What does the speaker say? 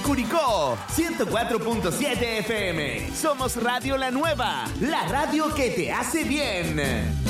Curicó, 104.7 FM. Somos Radio La Nueva, la radio que te hace bien.